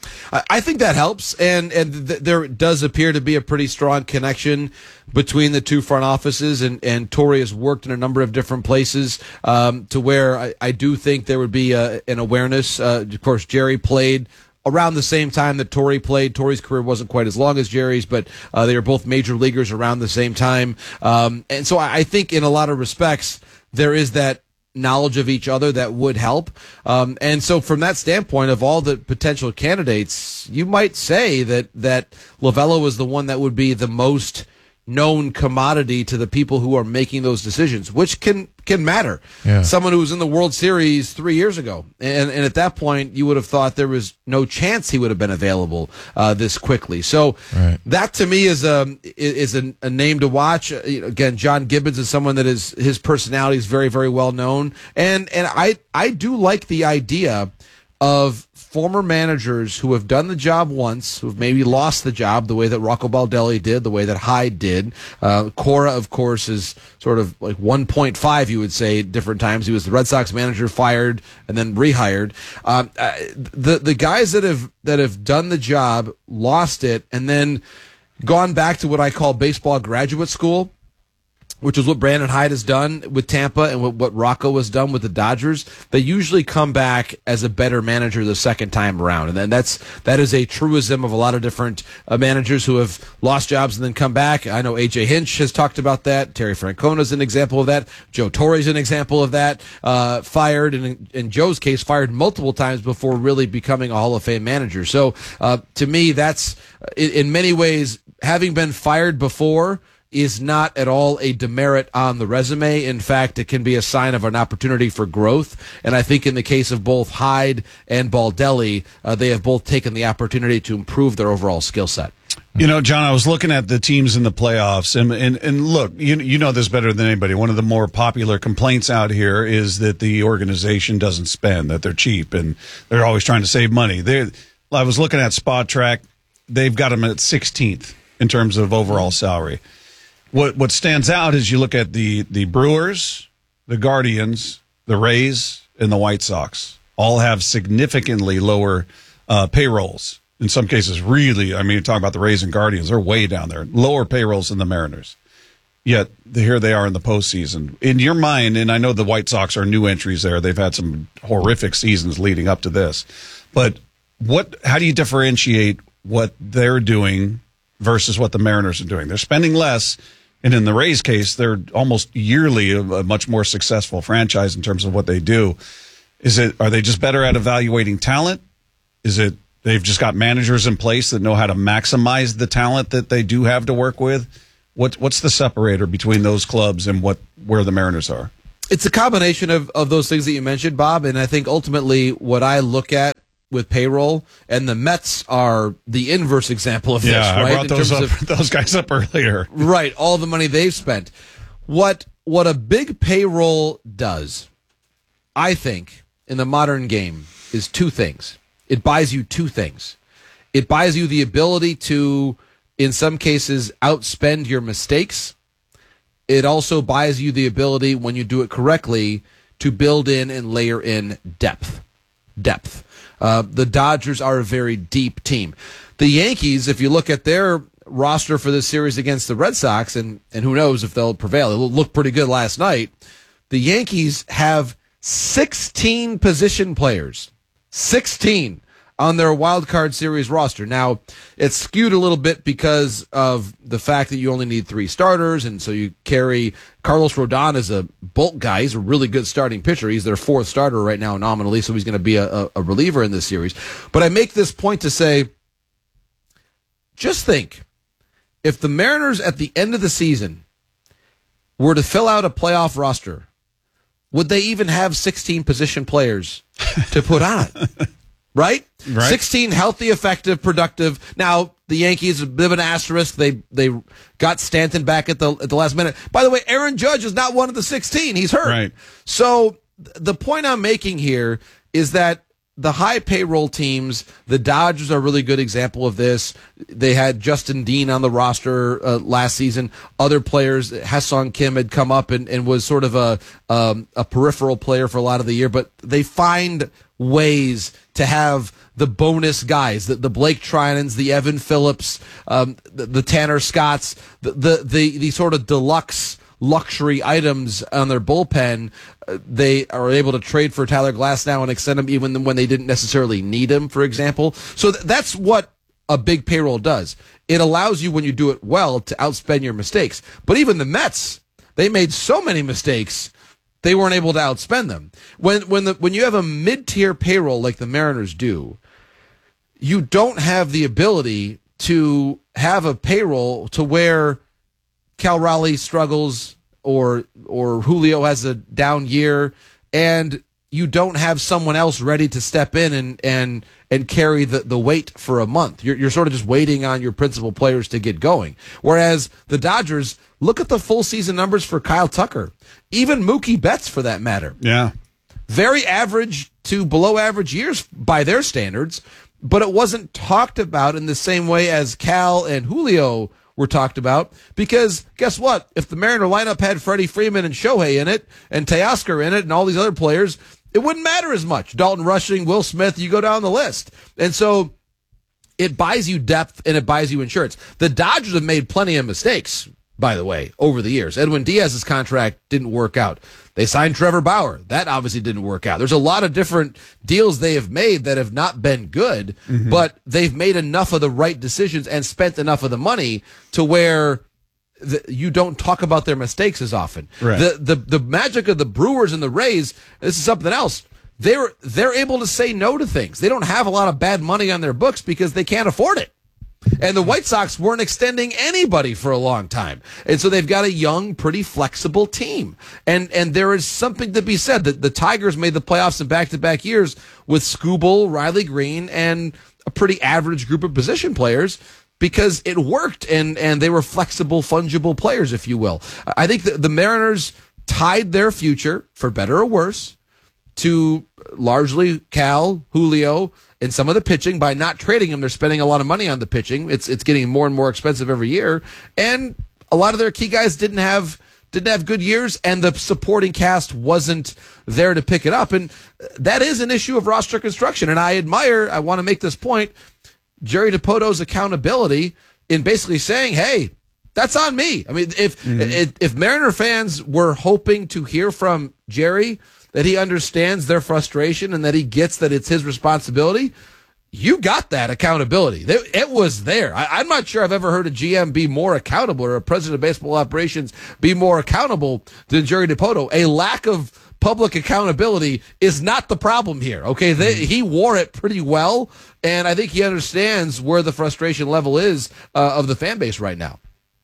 I think that helps, and and th- there does appear to be a pretty strong connection between the two front offices, and, and Torey has worked in a number of different places um, to where I, I do think there would be a, an awareness. Uh, of course, Jerry played around the same time that Torey played. Torey's career wasn't quite as long as Jerry's, but uh, they were both major leaguers around the same time. Um, and so I, I think in a lot of respects, there is that knowledge of each other that would help. Um, and so from that standpoint of all the potential candidates, you might say that, that Lovullo is the one that would be the most known commodity to the people who are making those decisions, which can can matter. Yeah. Someone who was in the World Series three years ago, and and at that point you would have thought there was no chance he would have been available uh, this quickly. So right. that to me is a is a, a name to watch. Uh, you know, again, John Gibbons is someone that is his personality is very very well known, and and I I do like the idea of former managers who have done the job once, who have maybe lost the job the way that Rocco Baldelli did, the way that Hyde did. Uh, Cora, of course, is sort of like one point five, you would say, at different times. He was the Red Sox manager, fired, and then rehired. Um, uh, the the guys that have that have done the job, lost it, and then gone back to what I call baseball graduate school, which is what Brandon Hyde has done with Tampa and what, what Rocco has done with the Dodgers, they usually come back as a better manager the second time around. And then that's, that is a truism of a lot of different uh, managers who have lost jobs and then come back. I know A J Hinch has talked about that. Terry Francona is an example of that. Joe Torre is an example of that. Uh, fired, and in, in Joe's case, fired multiple times before really becoming a Hall of Fame manager. So uh, to me, that's, in, in many ways, having been fired before is not at all a demerit on the resume. In fact, it can be a sign of an opportunity for growth. And I think in the case of both Hyde and Baldelli, uh, they have both taken the opportunity to improve their overall skill set. You know, John, I was looking at the teams in the playoffs, and and, and look, you you know this better than anybody. One of the more popular complaints out here is that the organization doesn't spend, that they're cheap, and they're always trying to save money. They, I was looking at Spot Track; they've got them at sixteenth in terms of overall salary. What what stands out is you look at the the Brewers, the Guardians, the Rays, and the White Sox. All have significantly lower uh, payrolls. In some cases, really, I mean, you're talking about the Rays and Guardians, they're way down there. Lower payrolls than the Mariners. Yet, here they are in the postseason. In your mind, and I know the White Sox are new entries there. They've had some horrific seasons leading up to this. But what? how do you differentiate what they're doing versus what the Mariners are doing? They're spending less, and in the Rays' case, they're almost yearly a, a much more successful franchise in terms of what they do. Is it? Are they just better at evaluating talent? Is it they've just got managers in place that know how to maximize the talent that they do have to work with? What, what's the separator between those clubs and what where the Mariners are? It's a combination of, of those things that you mentioned, Bob, and I think ultimately what I look at with payroll, and the Mets are the inverse example of yeah, this, right? I brought in those, up, of, those guys up earlier. Right, all the money they've spent. What What a big payroll does, I think, in the modern game is two things. It buys you two things. It buys you the ability to, in some cases, outspend your mistakes. It also buys you the ability, when you do it correctly, to build in and layer in depth. Depth. Uh, the Dodgers are a very deep team. The Yankees, if you look at their roster for this series against the Red Sox, and, and who knows if they'll prevail, it looked pretty good last night. The Yankees have sixteen position players. sixteen on their wild card series roster. Now, it's skewed a little bit because of the fact that you only need three starters, and so you carry Carlos Rodon as a bulk guy. He's a really good starting pitcher. He's their fourth starter right now nominally, so he's going to be a, a reliever in this series. But I make this point to say, just think, if the Mariners at the end of the season were to fill out a playoff roster, would they even have sixteen position players to put on it? Right? Right. sixteen healthy, effective, productive. Now, the Yankees, a bit of an asterisk. They they got Stanton back at the at the last minute. By the way, Aaron Judge is not one of the sixteen. He's hurt. Right. So th- the point I'm making here is that the high payroll teams, the Dodgers are a really good example of this. They had Justin Dean on the roster uh, last season. Other players, Ha-Seong Kim had come up and, and was sort of a um, a peripheral player for a lot of the year, but they find ways to have the bonus guys, the, the Blake Trinans, the Evan Phillips, um, the, the Tanner Scotts, the, the, the, the sort of deluxe luxury items on their bullpen. Uh, they are able to trade for Tyler Glasnow and extend him even when they didn't necessarily need him, for example. So th- that's what a big payroll does. It allows you, when you do it well, to outspend your mistakes. But even the Mets, they made so many mistakes, they weren't able to outspend them. When when the when you have a mid-tier payroll like the Mariners do, you don't have the ability to have a payroll to where Cal Raleigh struggles or or Julio has a down year, and you don't have someone else ready to step in and and and carry the, the weight for a month. You're you're sort of just waiting on your principal players to get going. Whereas the Dodgers, look at the full season numbers for Kyle Tucker, even Mookie Betts for that matter. Yeah. Very average to below average years by their standards, but it wasn't talked about in the same way as Cal and Julio were talked about, because guess what? If the Mariner lineup had Freddie Freeman and Shohei in it and Teoscar in it and all these other players, it wouldn't matter as much. Dalton Rushing, Will Smith, you go down the list. And so it buys you depth and it buys you insurance. The Dodgers have made plenty of mistakes, by the way, over the years. Edwin Diaz's contract didn't work out. They signed Trevor Bauer. That obviously didn't work out. There's a lot of different deals they have made that have not been good, mm-hmm. but they've made enough of the right decisions and spent enough of the money to where the, you don't talk about their mistakes as often. Right. The, the the magic of the Brewers and the Rays, this is something else. They're they're able to say no to things. They don't have a lot of bad money on their books because they can't afford it. And the White Sox weren't extending anybody for a long time. And so they've got a young, pretty flexible team. And and there is something to be said that the Tigers made the playoffs in back-to-back years with Skubal, Riley Green, and a pretty average group of position players because it worked, and, and they were flexible, fungible players, if you will. I think the, the Mariners tied their future, for better or worse, to largely Cal, Julio, and some of the pitching. By not trading him, they're spending a lot of money on the pitching. It's it's getting more and more expensive every year, and a lot of their key guys didn't have didn't have good years, and the supporting cast wasn't there to pick it up. And that is an issue of roster construction. And I admire, I want to make this point, Jerry DiPoto's accountability in basically saying, hey, that's on me. I mean, if, mm-hmm. if if Mariner fans were hoping to hear from Jerry that he understands their frustration and that he gets that it's his responsibility, you got that accountability. It was there. I, I'm not sure I've ever heard a G M be more accountable or a president of baseball operations be more accountable than Jerry DiPoto. A lack of public accountability is not the problem here. Okay, they, he wore it pretty well, and I think he understands where the frustration level is uh, of the fan base right now.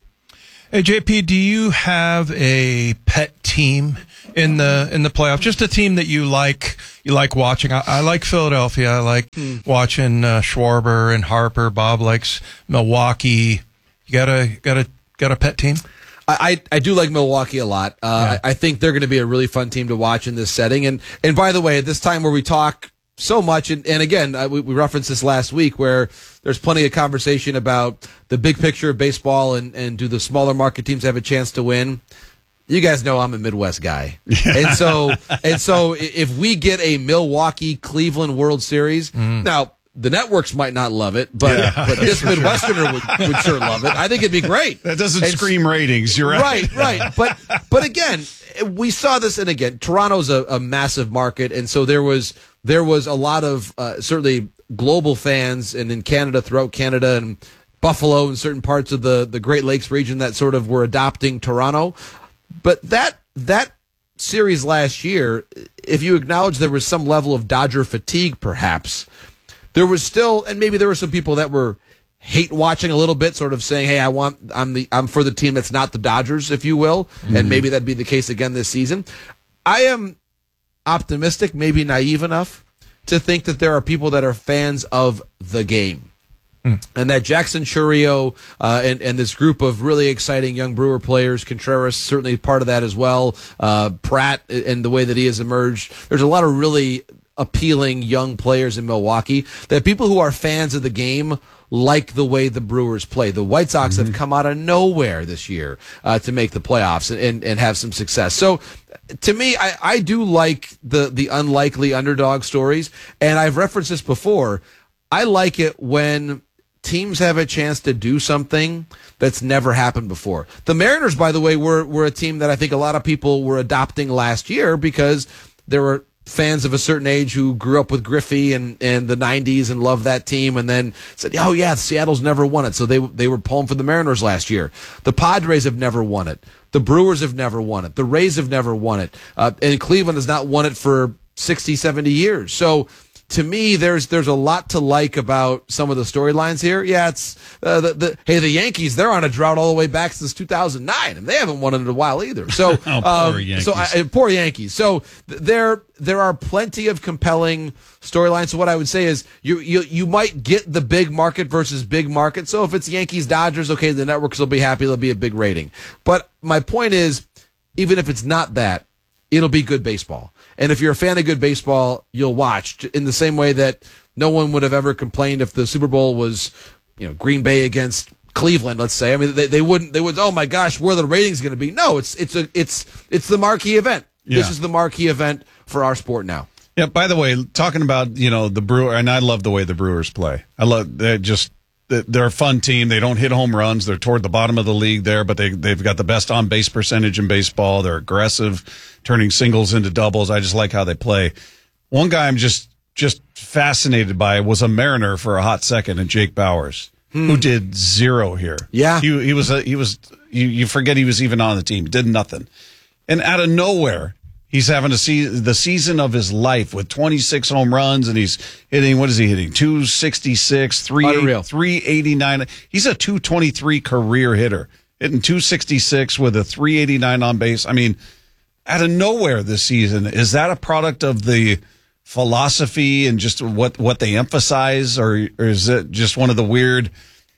Hey, J P, do you have a pet team in the in the playoffs? Just a team that you like you like watching. I, I like Philadelphia. I like hmm. watching uh, Schwarber and Harper. Bob likes Milwaukee. You got a got a got a pet team? I, I do like Milwaukee a lot. Uh, yeah. I, I think they're going to be a really fun team to watch in this setting. And and by the way, at this time where we talk so much, and, and again, uh, we, we referenced this last week, where there's plenty of conversation about the big picture of baseball and, and do the smaller market teams have a chance to win. You guys know I'm a Midwest guy. and so and so if we get a Milwaukee Cleveland World Series, mm. now the networks might not love it, but, yeah. but this Midwesterner would, would sure love it. I think it'd be great. That doesn't and, scream ratings. You're Right, right. right. But but again, we saw this, and again, Toronto's a, a massive market, and so there was there was a lot of uh, certainly global fans, and in Canada, throughout Canada, and Buffalo, and certain parts of the, the Great Lakes region that sort of were adopting Toronto. But that that series last year, if you acknowledge there was some level of Dodger fatigue, perhaps, there was still, and maybe there were some people that were hate watching a little bit, sort of saying, "Hey, I want, I'm the, I'm for the team that's not the Dodgers, if you will," mm-hmm. and maybe that'd be the case again this season. I am optimistic, maybe naive enough to think that there are people that are fans of the game, mm. and that Jackson Chourio uh, and and this group of really exciting young Brewer players, Contreras certainly part of that as well, uh, Pratt and the way that he has emerged. There's a lot of really appealing young players in Milwaukee, that people who are fans of the game like the way the Brewers play. The White Sox mm-hmm. have come out of nowhere this year uh, to make the playoffs and, and, and have some success. So to me, I, I do like the, the unlikely underdog stories, and I've referenced this before. I like it when teams have a chance to do something that's never happened before. The Mariners, by the way, were, were a team that I think a lot of people were adopting last year because there were fans of a certain age who grew up with Griffey and, and the nineties and loved that team, and then said, oh yeah, Seattle's never won it. So they they were pulling for the Mariners last year. The Padres have never won it. The Brewers have never won it. The Rays have never won it. Uh, and Cleveland has not won it for sixty, seventy years. So to me, there's there's a lot to like about some of the storylines here. Yeah, it's uh, the, the hey the Yankees, they're on a drought all the way back since two thousand nine, and they haven't won it in a while either. So oh, um, poor Yankees. so I, poor Yankees. So th- there there are plenty of compelling storylines. So what I would say is you you you might get the big market versus big market. So if it's Yankees Dodgers, okay, the networks will be happy. There'll be a big rating. But my point is, even if it's not that, it'll be good baseball. And if you're a fan of good baseball, you'll watch in the same way that no one would have ever complained if the Super Bowl was, you know, Green Bay against Cleveland, let's say. I mean, they, they wouldn't, they would, oh my gosh, where are the ratings going to be? No, it's, it's a, it's, it's the marquee event. Yeah. This is the marquee event for our sport now. Yeah. By the way, talking about, you know, the Brewer, and I love the way the Brewers play. I love, they just, they're a fun team. They don't hit home runs. They're toward the bottom of the league there, but they, they've got the best on-base percentage in baseball. They're aggressive, turning singles into doubles. I just like how they play. One guy I'm just just fascinated by was a Mariner for a hot second, and Jake Bauers, hmm. who did zero here. Yeah. He, he was, a, he was you, you forget he was even on the team. He did nothing. And out of nowhere, he's having to see the season of his life with twenty-six home runs, and he's hitting, what is he hitting? two sixty-six, three eighty-nine. He's a two twenty-three career hitter, hitting two sixty-six with a three eighty-nine on base. I mean, out of nowhere this season. Is that a product of the philosophy and just what, what they emphasize, or, or is it just one of the weird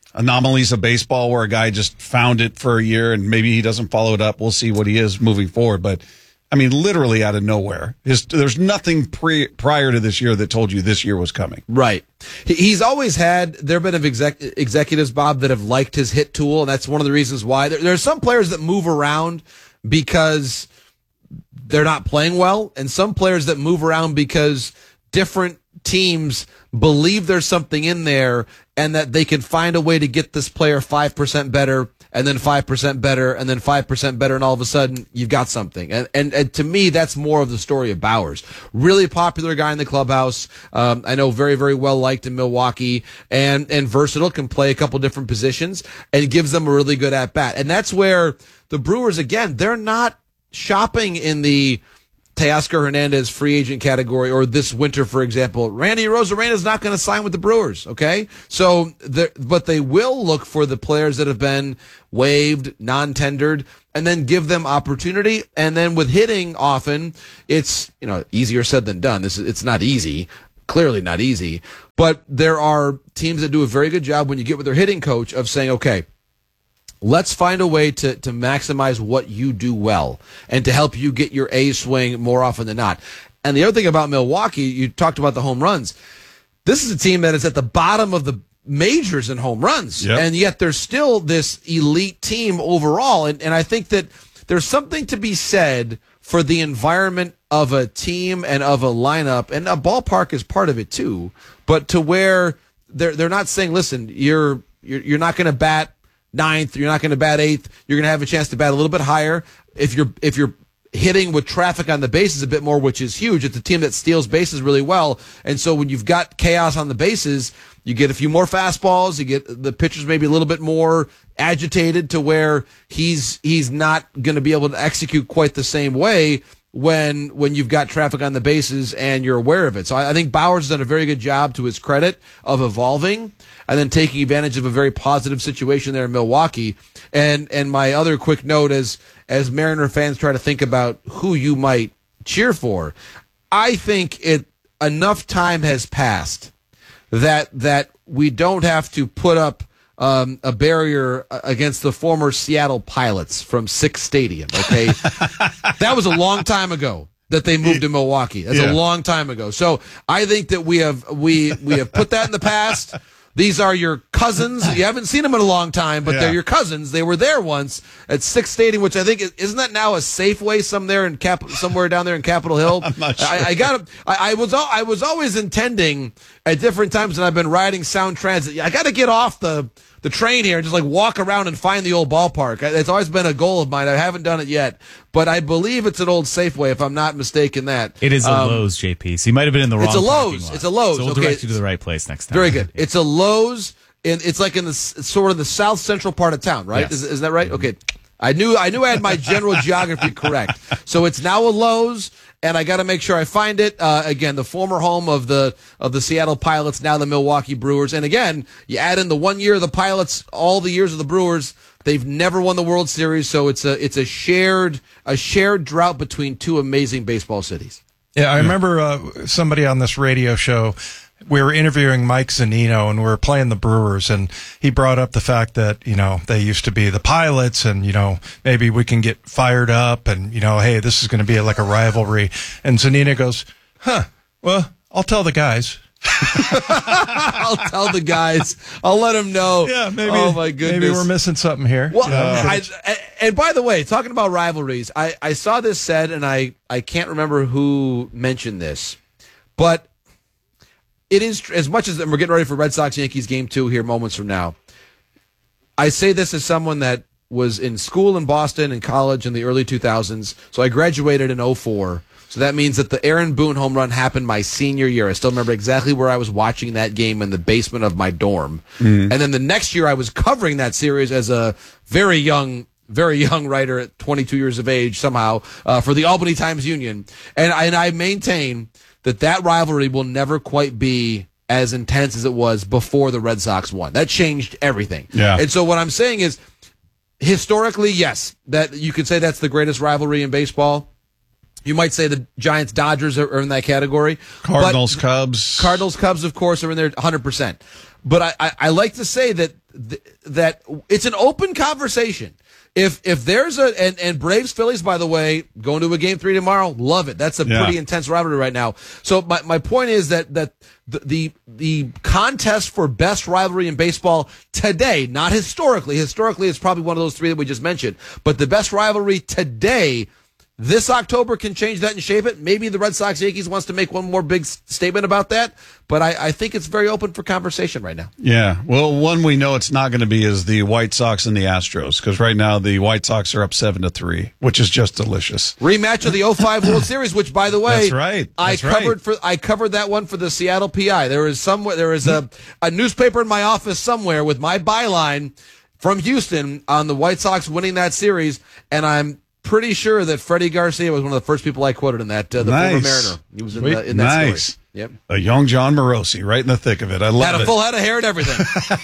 anomalies of baseball where a guy just found it for a year and maybe he doesn't follow it up. We'll see what he is moving forward. But, I mean, literally out of nowhere. His, there's nothing pre, prior to this year that told you this year was coming. Right. He, he's always had, there have been exec, executives, Bob, that have liked his hit tool, and that's one of the reasons why. There, there are some players that move around because they're not playing well, and some players that move around because different teams believe there's something in there and that they can find a way to get this player five percent better and then five percent better and then five percent better, and all of a sudden you've got something. And, and, and to me, that's more of the story of Bauers. Really popular guy in the clubhouse. Um, I know very, very well liked in Milwaukee, and, and versatile, can play a couple different positions and gives them a really good at bat. And that's where the Brewers, again, they're not shopping in the Teoscar Hernandez free agent category, or this winter, for example. Randy Arozarena is not going to sign with the Brewers, okay? So, but they will look for the players that have been waived, non-tendered, and then give them opportunity. And then with hitting, often, it's, you know, easier said than done. This is, it's not easy. Clearly not easy. But there are teams that do a very good job when you get with their hitting coach of saying, okay, let's find a way to, to maximize what you do well and to help you get your A swing more often than not. And the other thing about Milwaukee, you talked about the home runs. This is a team that is at the bottom of the majors in home runs. Yep. And yet there's still this elite team overall. And, and I think that there's something to be said for the environment of a team and of a lineup. And a ballpark is part of it too. But to where they're, they're not saying, listen, you're, you're, you're not going to bat ninth, you're not going to bat eighth, you're going to have a chance to bat a little bit higher. If you're if you're hitting with traffic on the bases a bit more, which is huge, it's a team that steals bases really well. And so when you've got chaos on the bases, you get a few more fastballs, you get the pitcher's maybe a little bit more agitated to where he's he's not going to be able to execute quite the same way when when you've got traffic on the bases and you're aware of it. So I, I think Bauers has done a very good job, to his credit, of evolving and then taking advantage of a very positive situation there in Milwaukee. And and my other quick note is, as Mariner fans try to think about who you might cheer for, I think it enough time has passed that that we don't have to put up Um, a barrier against the former Seattle Pilots from Sick's Stadium, okay? That was a long time ago that they moved to Milwaukee. That's yeah. a long time ago. So I think that we have we we have put that in the past. These are your cousins. You haven't seen them in a long time, but yeah. they're your cousins. They were there once at Sick's Stadium, which I think is, isn't that now a Safeway somewhere in Cap, somewhere down there in Capitol Hill? I'm not sure. I, I got. I, I was. I was always intending at different times when I've been riding Sound Transit. I got to get off the. the train here and just like walk around and find the old ballpark. It's always been a goal of mine. I haven't done it yet, but I believe it's an old Safeway, if I'm not mistaken. That it is a um, Lowe's, J P. So you might have been in the wrong. It's a Lowe's. Lot. It's a Lowe's. So we'll okay. direct you to the right place next time. Very good. It's a Lowe's, and it's like in the sort of the south central part of town, right? Yes. Is, is that right? Okay. I knew I knew I had my general geography correct. So it's now a Lowe's, and I got to make sure I find it. Uh, again, the former home of the of the Seattle Pilots, now the Milwaukee Brewers. And again, you add in the one year of the Pilots, all the years of the Brewers, they've never won the World Series. So it's a it's a shared a shared drought between two amazing baseball cities. Yeah, I remember uh, somebody on this radio show. We were interviewing Mike Zunino, and we were playing the Brewers, and he brought up the fact that, you know, they used to be the Pilots, and, you know, maybe we can get fired up, and, you know, hey, this is going to be like a rivalry. And Zunino goes, huh, well, I'll tell the guys. I'll tell the guys. I'll let them know. Yeah, maybe. Oh, my goodness. Maybe we're missing something here. Well, uh, I, and by the way, talking about rivalries, I, I saw this said, and I, I can't remember who mentioned this, but it is, as much as we're getting ready for Red Sox-Yankees game two here moments from now, I say this as someone that was in school in Boston and college in the early two thousands. So I graduated in oh four. So that means that the Aaron Boone home run happened my senior year. I still remember exactly where I was watching that game in the basement of my dorm. Mm-hmm. And then the next year I was covering that series as a very young very young writer at twenty-two years of age somehow uh, for the Albany Times-Union. And I, and I maintain that that rivalry will never quite be as intense as it was before the Red Sox won. That changed everything. Yeah. And so what I'm saying is, historically, yes, that you could say that's the greatest rivalry in baseball. You might say the Giants-Dodgers are, are in that category. Cardinals-Cubs. Cardinals-Cubs, of course, are in there one hundred percent. But I, I, I like to say that th- that it's an open conversation. If if there's a and, and Braves Phillies, by the way, going to a game three tomorrow, love it. That's a Yeah. pretty intense rivalry right now. So my, my point is that that the, the the contest for best rivalry in baseball today, not historically. Historically, it's probably one of those three that we just mentioned. But the best rivalry today, this October, can change that and shape it. Maybe the Red Sox Yankees wants to make one more big s- statement about that. But I, I think it's very open for conversation right now. Yeah. Well, one we know it's not going to be is the White Sox and the Astros, because right now the White Sox are up seven to three, which is just delicious. Rematch of the oh five World Series, which, by the way, That's right. That's I right. covered for I covered that one for the Seattle P I. There is somewhere there is a a newspaper in my office somewhere with my byline from Houston on the White Sox winning that series, and I'm pretty sure that Freddie Garcia was one of the first people I quoted in that. Uh, the Nice. former Mariner. He was in, Sweet. the, in that Nice. story. Yep. A young John Morosi, right in the thick of it. I love Had a it. full head of hair and everything.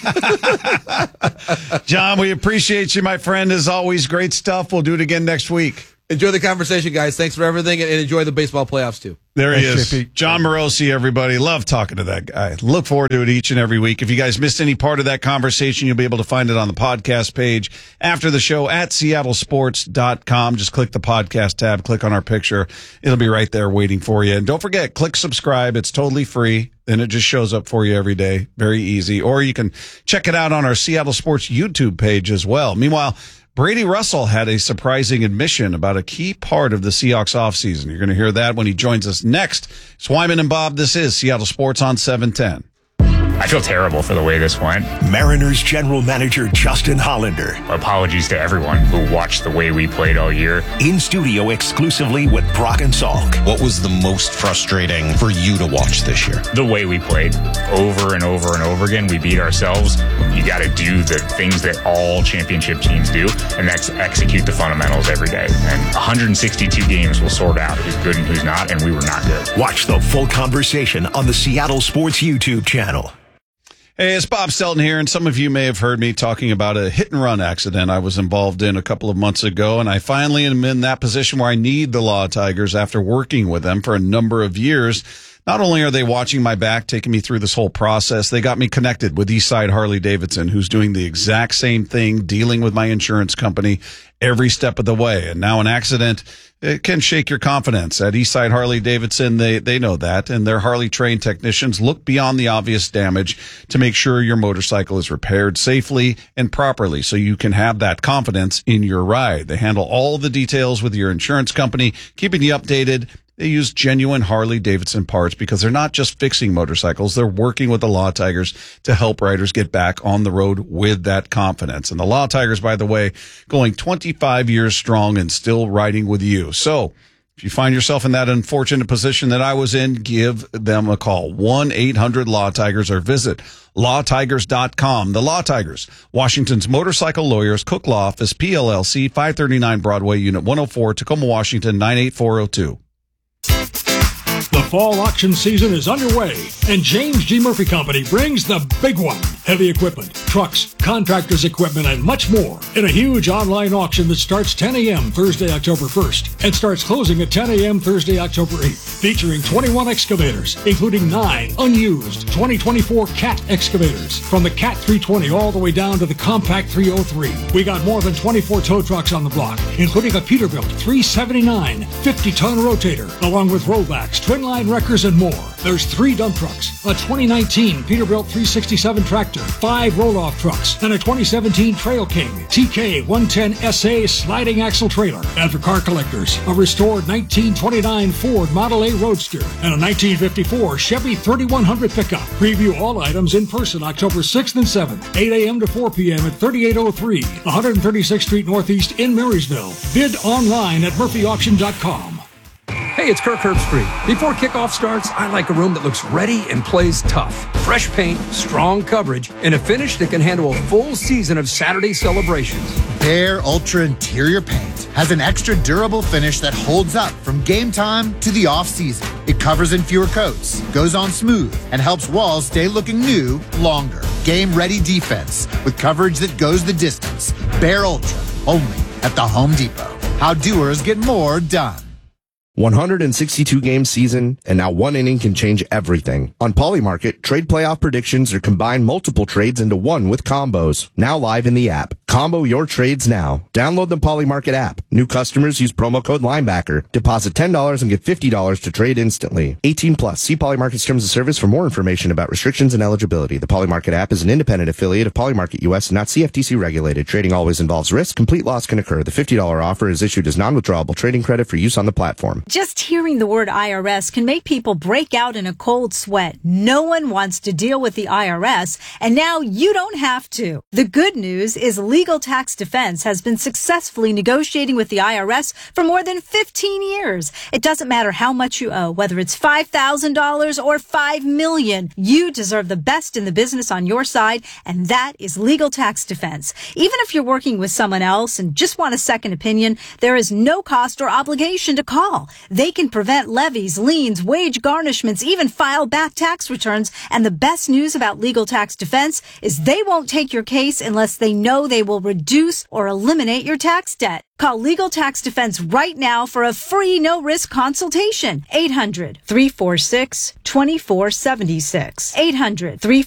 John, we appreciate you, my friend. As always, great stuff. We'll do it again next week. Enjoy the conversation, guys. Thanks for everything, and enjoy the baseball playoffs, too. There he Thanks, is. J P. John Morosi, everybody. Love talking to that guy. Look forward to it each and every week. If you guys missed any part of that conversation, you'll be able to find it on the podcast page after the show at seattle sports dot com. Just click the podcast tab, click on our picture. It'll be right there waiting for you. And don't forget, click subscribe. It's totally free. And it just shows up for you every day. Very easy. Or you can check it out on our Seattle Sports YouTube page as well. Meanwhile, Brady Russell had a surprising admission about a key part of the Seahawks offseason. You're going to hear that when he joins us next. It's Wyman and Bob. This is Seattle Sports on seven ten. I feel terrible for the way this went. Mariners general manager Justin Hollander. Apologies to everyone who watched the way we played all year. In studio exclusively with Brock and Salk. What was the most frustrating for you to watch this year? The way we played over and over and over again. We beat ourselves. You got to do the things that all championship teams do, and that's execute the fundamentals every day. And one hundred sixty-two games will sort out who's good and who's not, and we were not good. Watch the full conversation on the Seattle Sports YouTube channel. Hey, it's Bob Stelton here, and some of you may have heard me talking about a hit-and-run accident I was involved in a couple of months ago, and I finally am in that position where I need the Law Tigers after working with them for a number of years. Not only are they watching my back, taking me through this whole process, they got me connected with Eastside Harley-Davidson, who's doing the exact same thing, dealing with my insurance company every step of the way. And now an accident, it can shake your confidence. At Eastside Harley-Davidson, they, they know that, and their Harley-trained technicians look beyond the obvious damage to make sure your motorcycle is repaired safely and properly so you can have that confidence in your ride. They handle all the details with your insurance company, keeping you updated. They use genuine Harley-Davidson parts because they're not just fixing motorcycles. They're working with the Law Tigers to help riders get back on the road with that confidence. And the Law Tigers, by the way, going twenty-five years strong and still riding with you. So if you find yourself in that unfortunate position that I was in, give them a call. one eight hundred law tigers or visit law tigers dot com. The Law Tigers, Washington's motorcycle lawyers, Cook Law Office, P L L C, five thirty-nine Broadway, Unit one oh four, Tacoma, Washington, nine eight four oh two. The fall auction season is underway, and James G. Murphy Company brings the big one. Heavy equipment, trucks, contractors' equipment, and much more in a huge online auction that starts ten a.m. Thursday, October first, and starts closing at ten a.m. Thursday, October eighth, featuring twenty-one excavators, including nine unused twenty twenty-four Cat excavators, from the Cat three twenty all the way down to the Compact three oh three. We got more than twenty-four tow trucks on the block, including a Peterbilt three seventy-nine fifty-ton rotator, along with rollbacks, twin line wreckers, and more. There's three dump trucks, a twenty nineteen Peterbilt three sixty-seven tractor, five roll-off trucks, and a twenty seventeen Trail King T K one ten S A sliding axle trailer. And for car collectors, a restored nineteen twenty-nine Ford Model A Roadster and a nineteen fifty-four Chevy thirty-one hundred pickup. Preview all items in person October sixth and seventh, eight a.m. to four p.m. at thirty-eight oh three, one thirty-sixth Street Northeast in Marysville. Bid online at murphy auction dot com. Hey, it's Kirk Herbstreit. Before kickoff starts, I like a room that looks ready and plays tough. Fresh paint, strong coverage, and a finish that can handle a full season of Saturday celebrations. Behr Ultra Interior Paint has an extra durable finish that holds up from game time to the off-season. It covers in fewer coats, goes on smooth, and helps walls stay looking new longer. Game-ready defense with coverage that goes the distance. Behr Ultra, only at the Home Depot. How doers get more done. one hundred sixty-two game season, and now one inning can change everything. On Polymarket, trade playoff predictions are combine multiple trades into one with combos. Now live in the app. Combo your trades now. Download the Polymarket app. New customers use promo code Linebacker. Deposit ten dollars and get fifty dollars to trade instantly. eighteen plus. See Polymarket's terms of service for more information about restrictions and eligibility. The Polymarket app is an independent affiliate of Polymarket U S and not C F T C regulated. Trading always involves risk. Complete loss can occur. The fifty dollars offer is issued as non-withdrawable trading credit for use on the platform. Just hearing the word I R S can make people break out in a cold sweat. No one wants to deal with the I R S, and now you don't have to. The good news is Legal Tax Defense has been successfully negotiating with the I R S for more than fifteen years. It doesn't matter how much you owe, whether it's five thousand dollars or five million dollars. You deserve the best in the business on your side, and that is Legal Tax Defense. Even if you're working with someone else and just want a second opinion, there is no cost or obligation to call. They can prevent levies, liens, wage garnishments, even file back tax returns. And the best news about Legal Tax Defense is they won't take your case unless they know they will reduce or eliminate your tax debt. Call Legal Tax Defense right now for a free no-risk consultation. eight hundred, three four six, two four seven six. eight hundred, three